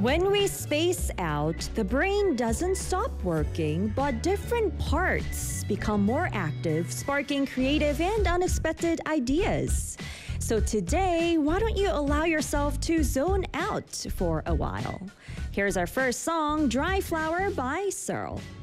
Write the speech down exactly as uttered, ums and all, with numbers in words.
When we space out, the brain doesn't stop working, but different parts become more active, sparking creative and unexpected ideas. So today, why don't you allow yourself to zone out for a while? Here's our first song, Dry Flower by Searle.